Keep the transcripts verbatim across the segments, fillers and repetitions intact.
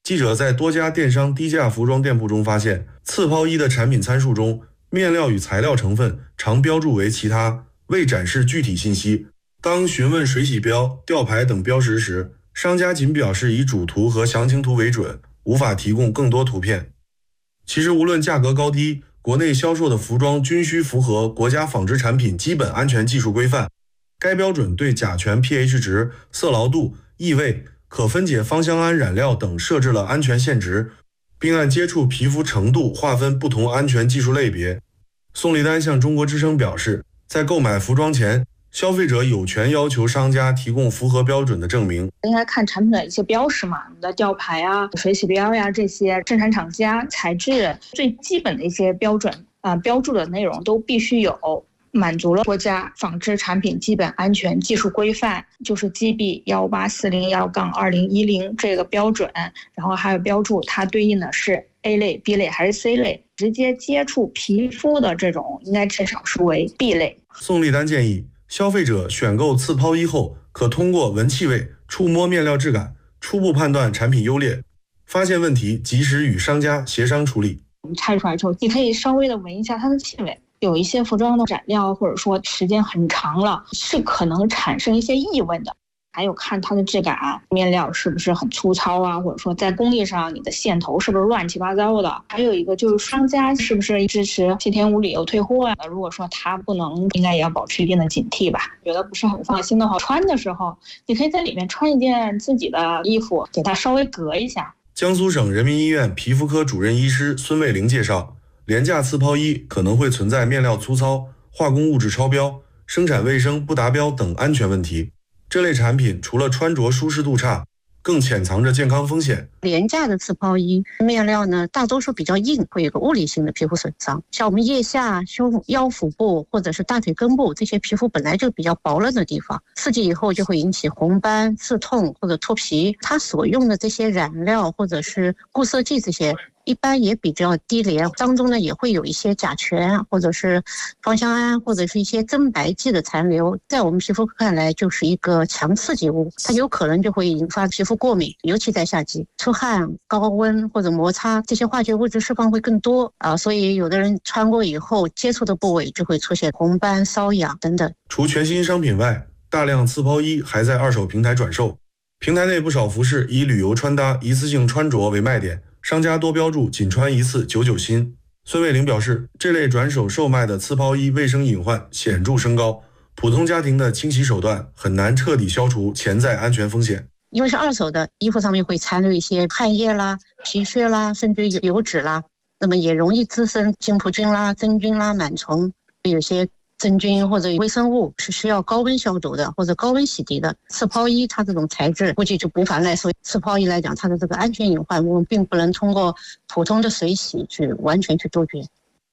记者在多家电商低价服装店铺中发现，次抛衣的产品参数中，面料与材料成分常标注为其他，未展示具体信息。当询问水洗标、吊牌等标识时，商家仅表示以主图和详情图为准，无法提供更多图片。其实无论价格高低，国内销售的服装均需符合国家纺织产品基本安全技术规范。该标准对甲醛 pH 值、色牢度、异味、可分解芳香胺染料等设置了安全限值，并按接触皮肤程度划分不同安全技术类别。宋立丹向中国之声表示，在购买服装前，消费者有权要求商家提供符合标准的证明。 应该看产品的一些标识嘛，你的吊牌啊、水洗标呀、啊、这些生产厂家、材质最基本的一些标准啊、呃、标注的内容都必须有，满足了国家纺织产品基本安全技术规范，就是 G B 一八四零一二零一零这个标准，然后还有标注它对应的是 A 类、B 类还是 C 类，直接接触皮肤的这种应该至少是为 B 类。 宋立丹建议，消费者选购次抛衣后，可通过闻气味、触摸面料质感，初步判断产品优劣，发现问题及时与商家协商处理。 我们拆出来之后，你可以稍微的闻一下它的气味。有一些服装的染料或者说时间很长了，是可能产生一些异味的。还有看它的质感，面料是不是很粗糙啊，或者说在工艺上你的线头是不是乱七八糟的。还有一个就是商家是不是支持七天无理由退货啊？如果说他不能，应该也要保持一定的警惕吧。觉得不是很放心的话，穿的时候你可以在里面穿一件自己的衣服，给它稍微隔一下。 江苏省人民医院皮肤科主任医师孙卫玲介绍，廉价次抛衣可能会存在面料粗糙、化工物质超标、生产卫生不达标等安全问题。这类产品除了穿着舒适度差，更潜藏着健康风险。 廉价的次抛衣面料呢，大多数比较硬，会有个物理性的皮肤损伤。像我们腋下、胸腰腹部或者是大腿根部这些皮肤本来就比较薄嫩的地方，刺激以后就会引起红斑、刺痛或者脱皮。它所用的这些染料或者是固色剂这些，一般也比较低廉，当中呢也会有一些甲醛或者是芳香胺或者是一些增白剂的残留，在我们皮肤看来就是一个强刺激物，它有可能就会引发皮肤过敏，尤其在夏季出汗、高温或者摩擦，这些化学物质释放会更多啊，所以有的人穿过以后接触的部位就会出现红斑、瘙痒等等。 除全新商品外，大量次抛衣还在二手平台转售，平台内不少服饰以旅游穿搭、一次性穿着为卖点，商家多标注仅穿一次九九新。孙卫玲表示，这类转手售卖的次抛衣卫生隐患显著升高，普通家庭的清洗手段很难彻底消除潜在安全风险。 因为是二手的，衣服上面会残留一些汗液啦、皮屑啦，甚至油脂啦，那么也容易滋生金葡菌啦、真菌啦、螨虫，有些真菌或者微生物是需要高温消毒的或者高温洗涤的。次抛衣它这种材质估计就无法耐受，次抛衣来讲它的这个安全隐患我们并不能通过普通的水洗去完全去杜绝。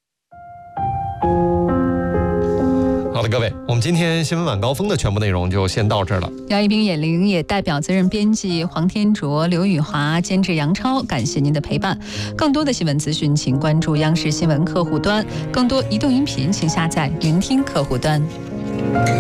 好了，各位，我们今天新闻晚高峰的全部内容就先到这儿了。 姚一冰、眼玲也代表责任编辑黄天卓、刘宇华，监制杨超，感谢您的陪伴。更多的新闻资讯，请关注央视新闻客户端；更多移动音频，请下载云听客户端。